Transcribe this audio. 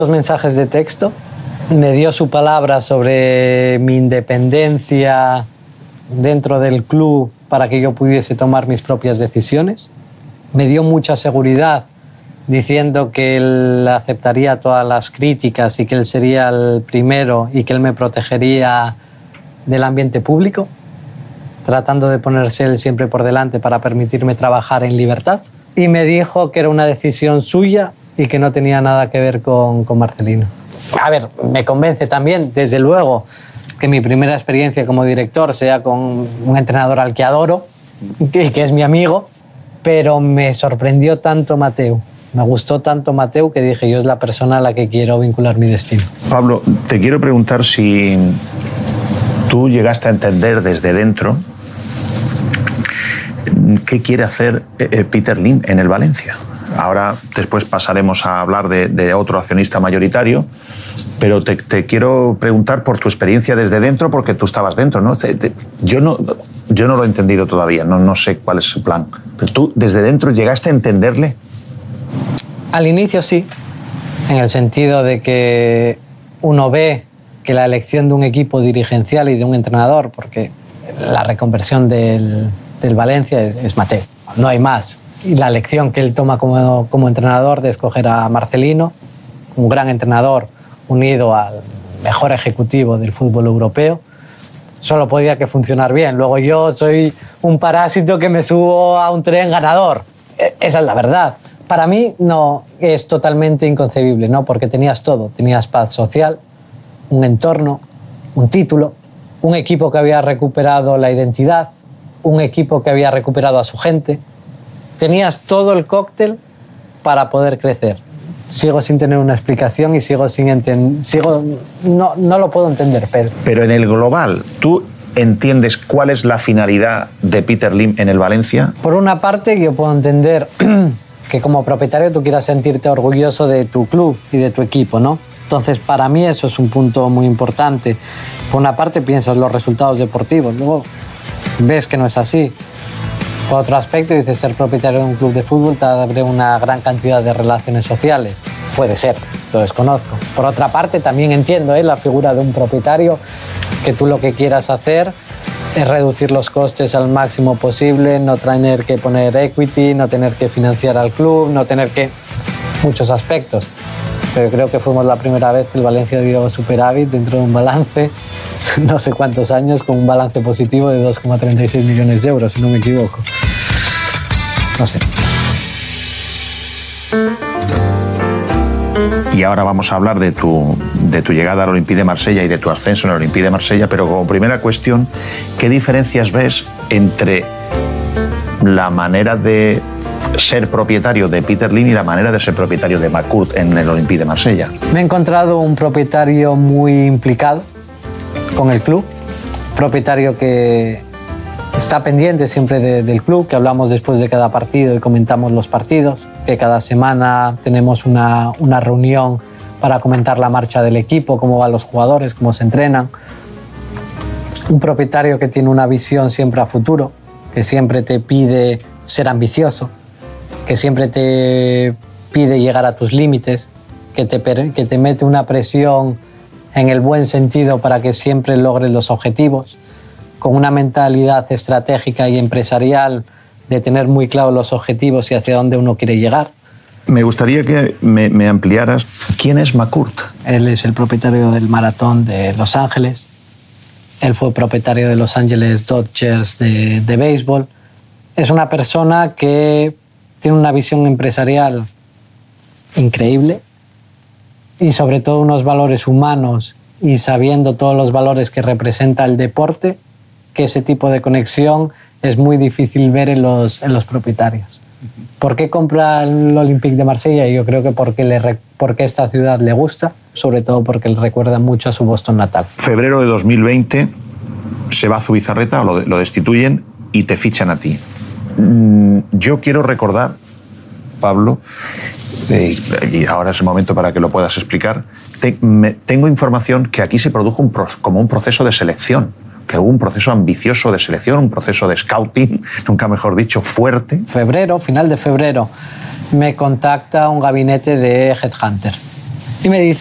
Los mensajes de texto, me dio su palabra sobre mi independencia dentro del club para que yo pudiese tomar mis propias decisiones. Me dio mucha seguridad diciendo que él aceptaría todas las críticas y que él sería el primero y que él me protegería del ambiente público, tratando de ponerse él siempre por delante para permitirme trabajar en libertad. Y me dijo que era una decisión suya y que no tenía nada que ver con Marcelino. A ver, me convence también, desde luego, que mi primera experiencia como director sea con un entrenador al que adoro, que es mi amigo, pero me sorprendió tanto Mateu. Me gustó tanto Mateu que dije, yo es la persona a la que quiero vincular mi destino. Pablo, te quiero preguntar si tú llegaste a entender desde dentro qué quiere hacer Peter Lim en el Valencia. Ahora, después pasaremos a hablar de otro accionista mayoritario, pero te quiero preguntar por tu experiencia desde dentro, porque tú estabas dentro, ¿no? Yo no lo he entendido todavía, no sé cuál es su plan. Pero tú, desde dentro, ¿llegaste a entenderle? Al inicio sí, en el sentido de que uno ve que la elección de un equipo dirigencial y de un entrenador, porque la reconversión del Valencia es Mateu, no hay más. Y la elección que él toma como entrenador de escoger a Marcelino, un gran entrenador unido al mejor ejecutivo del fútbol europeo, solo podía que funcionar bien. Luego yo soy un parásito que me subo a un tren ganador. Esa es la verdad. Para mí no es totalmente inconcebible, ¿no? Porque tenías todo. Tenías paz social, un entorno, un título, un equipo que había recuperado la identidad, un equipo que había recuperado a su gente. Tenías todo el cóctel para poder crecer. Sigo sin tener una explicación y sigo sin entender. No lo puedo entender, Pero en el global, ¿tú entiendes cuál es la finalidad de Peter Lim en el Valencia? Por una parte, yo puedo entender que como propietario tú quieras sentirte orgulloso de tu club y de tu equipo, ¿no? Entonces, para mí eso es un punto muy importante. Por una parte, piensas los resultados deportivos, luego ves que no es así. Por otro aspecto, dices, ser propietario de un club de fútbol te abre una gran cantidad de relaciones sociales. Puede ser, lo desconozco. Por otra parte, también entiendo la figura de un propietario, que tú lo que quieras hacer es reducir los costes al máximo posible, no tener que poner equity, no tener que financiar al club, no tener que... muchos aspectos. Pero creo que fuimos la primera vez que el Valencia dio superávit dentro de un balance, no sé cuántos años, con un balance positivo de 2,36 millones de euros, si no me equivoco. No sé. Y ahora vamos a hablar de tu llegada al Olympique de Marsella y de tu ascenso en el Olympique de Marsella, pero como primera cuestión, ¿qué diferencias ves entre la manera de ser propietario de Peter Lim y la manera de ser propietario de McCourt en el Olympique de Marsella? Me he encontrado un propietario muy implicado con el club, propietario que está pendiente siempre del club, que hablamos después de cada partido y comentamos los partidos, que cada semana tenemos una reunión para comentar la marcha del equipo, cómo van los jugadores, cómo se entrenan. Un propietario que tiene una visión siempre a futuro, que siempre te pide ser ambicioso, que siempre te pide llegar a tus límites, que te mete una presión en el buen sentido para que siempre logres los objetivos, con una mentalidad estratégica y empresarial de tener muy claros los objetivos y hacia dónde uno quiere llegar. Me gustaría que me ampliaras. ¿Quién es McCourt? Él es el propietario del Maratón de Los Ángeles. Él fue propietario de Los Angeles Dodgers de béisbol. Es una persona que tiene una visión empresarial increíble y sobre todo unos valores humanos, y sabiendo todos los valores que representa el deporte, que ese tipo de conexión es muy difícil ver en los propietarios. ¿Por qué compra el Olympique de Marsella? Yo creo que porque esta ciudad le gusta, sobre todo porque le recuerda mucho a su Boston natal. Febrero de 2020 se va Zubizarreta, o lo destituyen y te fichan a ti. Yo quiero recordar, Pablo, y ahora es el momento para que lo puedas explicar, tengo información que aquí se produjo como un proceso de selección, que hubo un proceso ambicioso de selección, un proceso de scouting, nunca mejor dicho, fuerte. Final de febrero, me contacta un gabinete de Headhunter Y me dice,